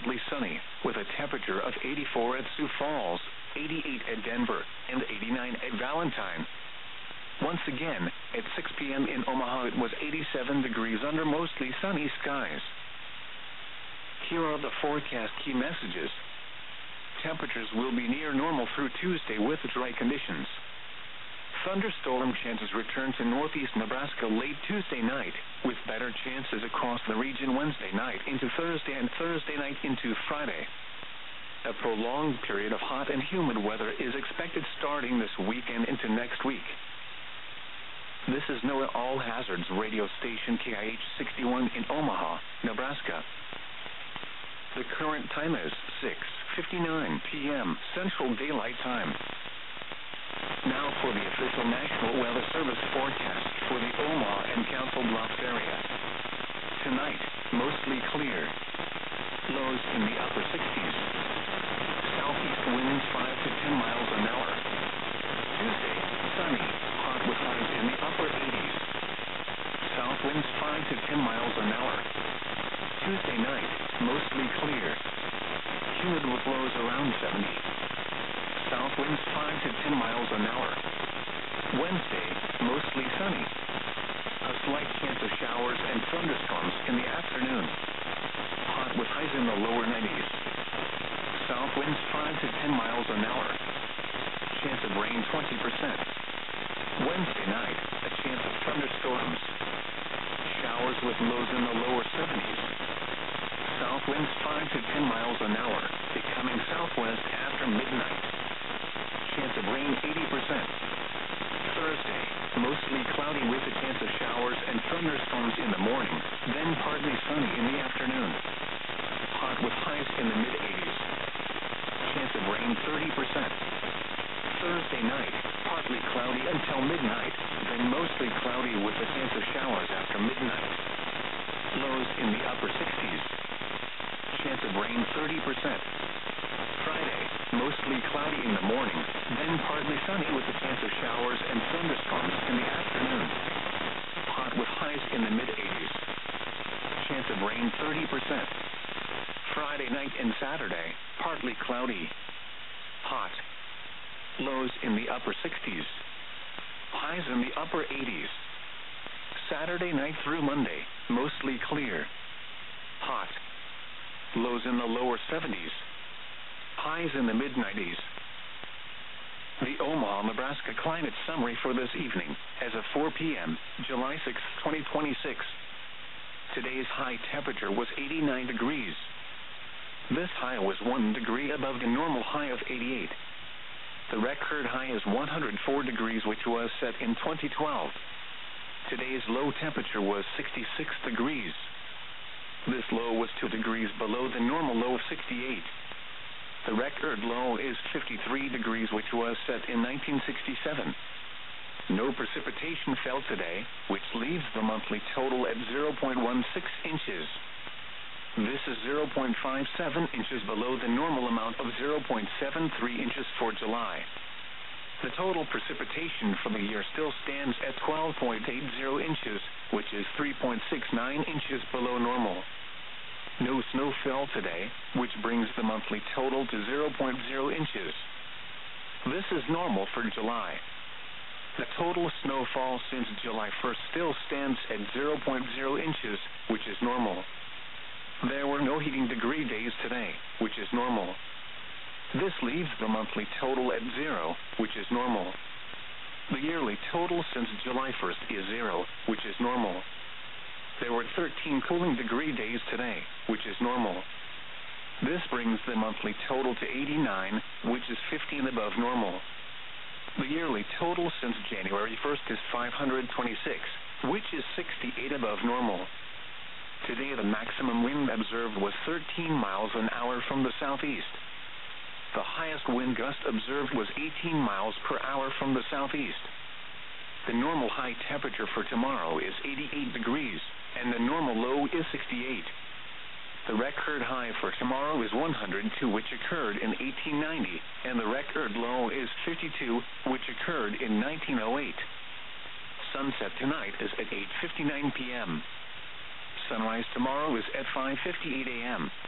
mostly sunny, with a temperature of 84 at Sioux Falls, 88 at Denver, and 89 at Valentine. Once again, at 6 p.m. in Omaha it was 87 degrees under mostly sunny skies. Here are the forecast key messages. Temperatures will be near normal through Tuesday with dry conditions. Thunderstorm chances return to northeast Nebraska late Tuesday night, with better chances across the region Wednesday night into Thursday and Thursday night into Friday. A prolonged period of hot and humid weather is expected starting this weekend into next week. This is NOAA All Hazards radio station KIH 61 in Omaha, Nebraska. The current time is 6:59 p.m. Central Daylight Time. Now for the official National Weather Service forecast for the Omaha and Council Bluffs area. Tonight, mostly clear. Lows in the upper 60s. Southeast winds 5 to 10 miles an hour. Tuesday, sunny, hot with highs in the upper 80s. South winds 5 to 10 miles an hour. Tuesday night, mostly clear. Humid with lows around 70. South winds 5 to 10 miles an hour. Wednesday, mostly sunny. A slight chance of showers and thunderstorms in the afternoon. Hot with highs in the lower 90s. South winds 5 to 10 miles an hour. Chance of rain 20%. Wednesday night, a chance of thunderstorms. Showers with lows in the lower 70s. South winds 5 to 10 miles an hour, becoming southwest after midnight. Chance of rain 80%. Thursday, mostly cloudy with a chance of showers and thunderstorms in the morning, then partly sunny in the afternoon. Hot with highs in the mid-80s. Chance of rain 30%. Thursday night, partly cloudy until midnight, then mostly cloudy with a chance of showers after midnight. Lows in the upper 60s. Chance of rain 30%. Friday, mostly cloudy in the morning, then partly sunny with a chance of showers and thunderstorms in the afternoon. Hot with highs in the mid-80s. Chance of rain 30%. Friday night and Saturday, partly cloudy. Hot. Lows in the upper 60s. Highs in the upper 80s. Saturday night through Monday, mostly clear. Hot. Lows in the lower 70s. Highs in the mid-90s. The Omaha, Nebraska climate summary for this evening, as of 4 p.m., July 6, 2026. Today's high temperature was 89 degrees. This high was 1 degree above the normal high of 88. The record high is 104 degrees, which was set in 2012. Today's low temperature was 66 degrees. This low was 2 degrees below the normal low of 68. The record low is 53 degrees, which was set in 1967. No precipitation fell today, which leaves the monthly total at 0.16 inches. This is 0.57 inches below the normal amount of 0.73 inches for July. The total precipitation for the year still stands at 12.80 inches, which is 3.69 inches below normal. No snow fell today, which brings the monthly total to 0.0 inches. This is normal for July. The total snowfall since July 1st still stands at 0.0 inches, which is normal. There were no heating degree days today, which is normal. This leaves the monthly total at 0, which is normal. The yearly total since July 1st is 0, which is normal. There were 13 cooling degree days today, which is normal. This brings the monthly total to 89, which is 15 above normal. The yearly total since January 1st is 526, which is 68 above normal. Today the maximum wind observed was 13 miles an hour from the southeast. The highest wind gust observed was 18 miles per hour from the southeast. The normal high temperature for tomorrow is 88 degrees, and the normal low is 68. The record high for tomorrow is 102, which occurred in 1890, and the record low is 52, which occurred in 1908. Sunset tonight is at 8:59 p.m. Sunrise tomorrow is at 5:58 a.m.